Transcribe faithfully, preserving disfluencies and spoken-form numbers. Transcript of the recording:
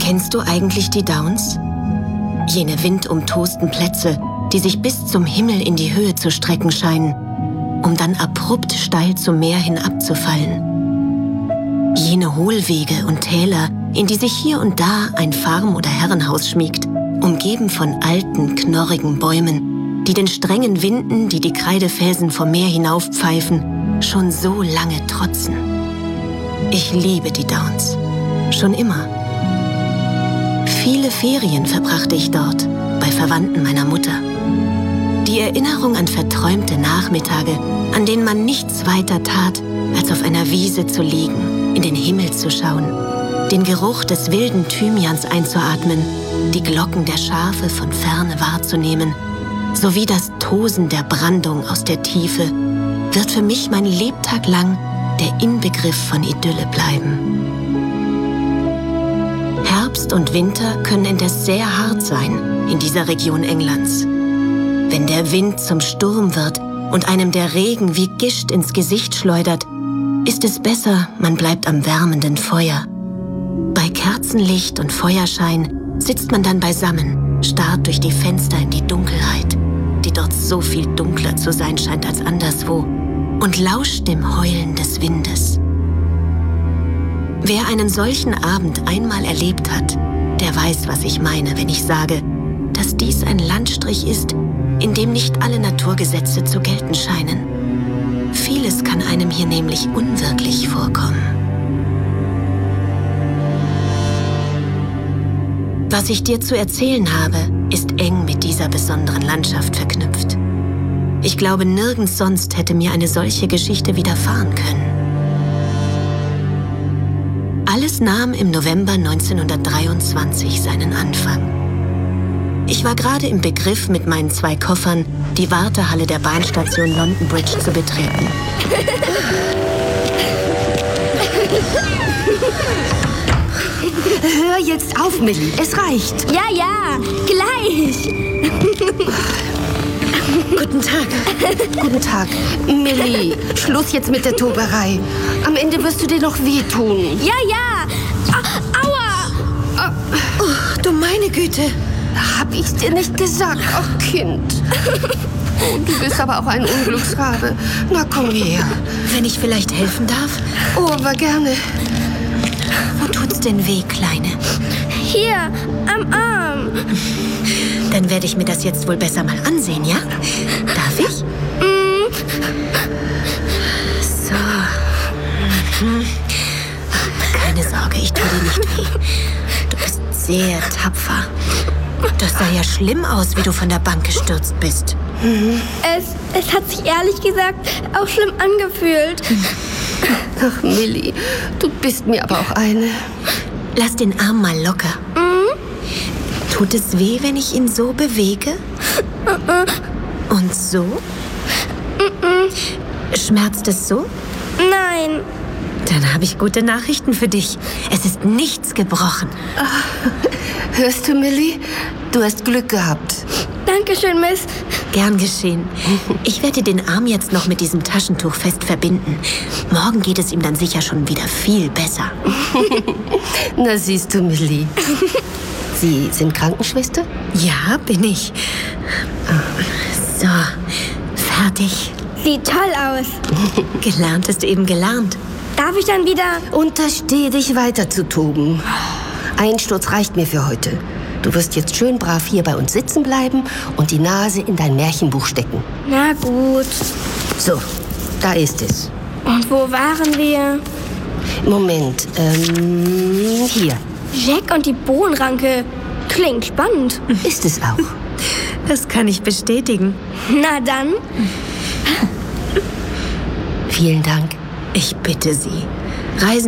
Kennst du eigentlich die Downs? Jene windumtosten Plätze, die sich bis zum Himmel in die Höhe zu strecken scheinen, um dann abrupt steil zum Meer hin abzufallen. Jene Hohlwege und Täler, in die sich hier und da ein Farm- oder Herrenhaus schmiegt, umgeben von alten, knorrigen Bäumen, die den strengen Winden, die die Kreidefelsen vom Meer hinaufpfeifen, schon so lange trotzen. Ich liebe die Downs. Schon immer. Viele Ferien verbrachte ich dort, bei Verwandten meiner Mutter. Die Erinnerung an verträumte Nachmittage, an denen man nichts weiter tat, als auf einer Wiese zu liegen, in den Himmel zu schauen, den Geruch des wilden Thymians einzuatmen, die Glocken der Schafe von Ferne wahrzunehmen, sowie das Tosen der Brandung aus der Tiefe, wird für mich mein Lebtag lang der Inbegriff von Idylle bleiben. Herbst und Winter können indes sehr hart sein in dieser Region Englands. Wenn der Wind zum Sturm wird und einem der Regen wie Gischt ins Gesicht schleudert, ist es besser, man bleibt am wärmenden Feuer. Bei Kerzenlicht und Feuerschein sitzt man dann beisammen, starrt durch die Fenster in die Dunkelheit, die dort so viel dunkler zu sein scheint als anderswo, und lauscht dem Heulen des Windes. Wer einen solchen Abend einmal erlebt hat, der weiß, was ich meine, wenn ich sage, dass dies ein Landstrich ist, in dem nicht alle Naturgesetze zu gelten scheinen. Vieles kann einem hier nämlich unwirklich vorkommen. Was ich dir zu erzählen habe, ist eng mit dieser besonderen Landschaft verknüpft. Ich glaube, nirgends sonst hätte mir eine solche Geschichte widerfahren können. Alles nahm im November neunzehnhundertdreiundzwanzig seinen Anfang. Ich war gerade im Begriff, mit meinen zwei Koffern die Wartehalle der Bahnstation London Bridge zu betreten. Hör jetzt auf, Millie. Es reicht. Ja, ja, gleich. Guten Tag. Guten Tag. Millie, Schluss jetzt mit der Toberei. Am Ende wirst du dir noch wehtun. Ja, ja. Ah, aua. Ah. Oh, du meine Güte. Hab ich's dir nicht gesagt? Ach, Kind. Oh, du bist aber auch ein Unglücksrabe. Na, komm her. Wenn ich vielleicht helfen darf? Oh, aber gerne. Wo tut's denn weh, Kleine? Hier, am Arm. Dann werde ich mir das jetzt wohl besser mal ansehen, ja? Darf ich? Mm. So. Mhm. Keine Sorge, ich tue dir nicht weh. Du bist sehr tapfer. Das sah ja schlimm aus, wie du von der Bank gestürzt bist. Mhm. Es, es hat sich ehrlich gesagt auch schlimm angefühlt. Ach, Millie, du bist mir aber auch eine. Lass den Arm mal locker. Mhm. Tut es weh, wenn ich ihn so bewege? Mhm. Und so? Mhm. Schmerzt es so? Nein. Dann habe ich gute Nachrichten für dich. Es ist nichts gebrochen. Ach, hörst du, Millie? Du hast Glück gehabt. Dankeschön, Miss. Gern geschehen. Ich werde den Arm jetzt noch mit diesem Taschentuch fest verbinden. Morgen geht es ihm dann sicher schon wieder viel besser. Na, siehst du, Millie. Sie sind Krankenschwester? Ja, bin ich. So, fertig. Sieht toll aus. Gelernt ist eben gelernt. Darf ich dann wieder... Untersteh dich weiter zu toben. Ein Sturz reicht mir für heute. Du wirst jetzt schön brav hier bei uns sitzen bleiben und die Nase in dein Märchenbuch stecken. Na gut. So, da ist es. Und wo waren wir? Moment, ähm, hier. Jack und die Bohnenranke. Klingt spannend. Ist es auch. Das kann ich bestätigen. Na dann. Vielen Dank. Ich bitte Sie, reisen